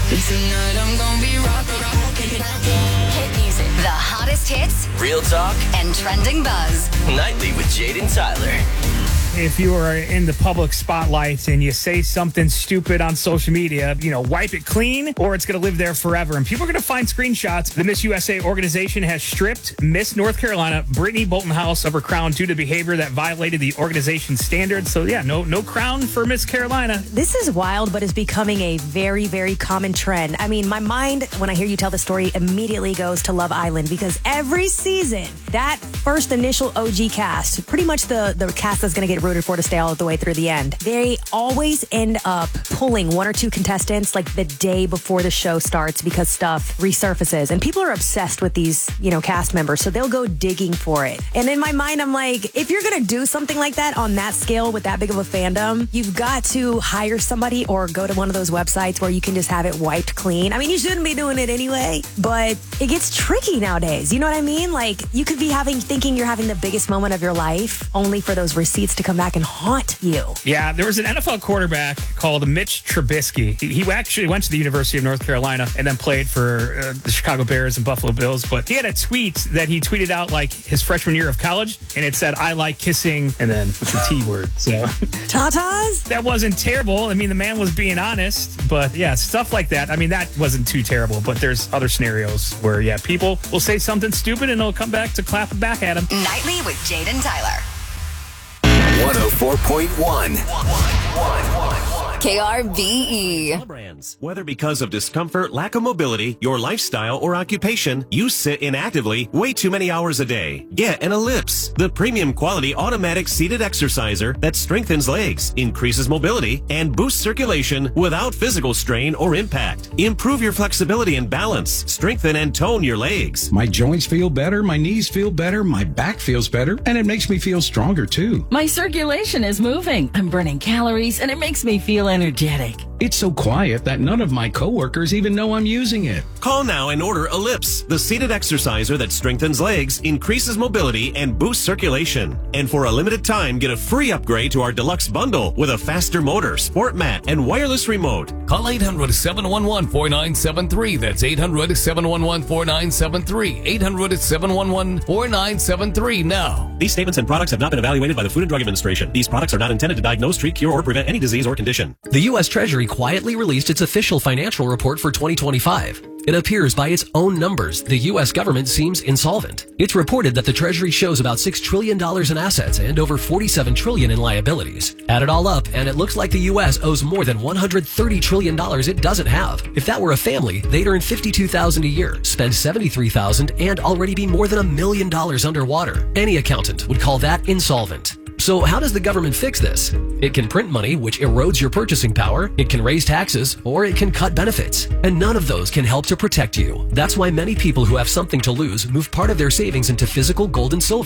Tonight I'm gonna be rockin'. Hit music. The hottest hits. Real talk. And trending buzz. Nightly with Jaden Tyler. If you are in the public spotlight and you say something stupid on social media, wipe it clean or it's going to live there forever. And people are going to find screenshots. The Miss USA organization has stripped Miss North Carolina, Brittany Bolton House, of her crown due to behavior that violated the organization's standards. So, no crown for Miss Carolina. This is wild, but is becoming a very, very common trend. I mean, my mind, when I hear you tell the story, immediately goes to Love Island because every season, that first initial OG cast, pretty much the cast that's going to get rooted for to stay all the way through the end, they always end up pulling one or two contestants like the day before the show starts because stuff resurfaces. And people are obsessed with these, cast members, so they'll go digging for it. And in my mind, I'm like, if you're going to do something like that on that scale with that big of a fandom, you've got to hire somebody or go to one of those websites where you can just have it wiped clean. I mean, you shouldn't be doing it anyway, but it gets tricky nowadays. You know what I mean? Like, you could be thinking you're having the biggest moment of your life only for those receipts to come back and haunt you. Yeah, there was an NFL quarterback called Mitch Trubisky. He actually went to the University of North Carolina and then played for the Chicago Bears and Buffalo Bills. But he had a tweet that he tweeted out like his freshman year of college, and it said, "I like kissing," and then with the T word. So Tatas? That wasn't terrible. I mean, the man was being honest, but yeah, stuff like that. I mean, that wasn't too terrible, but there's other scenarios where, people will say something stupid and they'll come back to clap back at him. Nightly with Jaden Tyler. 104.1. KRBE. Brands. Whether because of discomfort, lack of mobility, your lifestyle, or occupation, you sit inactively way too many hours a day. Get an Ellipse, the premium quality automatic seated exerciser that strengthens legs, increases mobility, and boosts circulation without physical strain or impact. Improve your flexibility and balance, strengthen and tone your legs. My joints feel better, my knees feel better, my back feels better, and it makes me feel stronger too. My circulation is moving. I'm burning calories, and it makes me feel energetic. It's so quiet that none of my coworkers even know I'm using it. Call now and order Ellipse, the seated exerciser that strengthens legs, increases mobility, and boosts circulation. And for a limited time, get a free upgrade to our deluxe bundle with a faster motor, sport mat, and wireless remote. Call 800-711-4973. That's 800-711-4973. 800-711-4973 now. These statements and products have not been evaluated by the Food and Drug Administration. These products are not intended to diagnose, treat, cure, or prevent any disease or condition. The U.S. Treasury quietly released its official financial report for 2025. It appears by its own numbers, the U.S. government seems insolvent. It's reported that the Treasury shows about $6 trillion in assets and over $47 trillion in liabilities. Add it all up, and it looks like the U.S. owes more than $130 trillion it doesn't have. If that were a family, they'd earn $52,000 a year, spend $73,000, and already be more than $1 million underwater. Any accountant would call that insolvent. So how does the government fix this? It can print money, which erodes your purchasing power, it can raise taxes, or it can cut benefits. And none of those can help to protect you. That's why many people who have something to lose move part of their savings into physical gold and silver.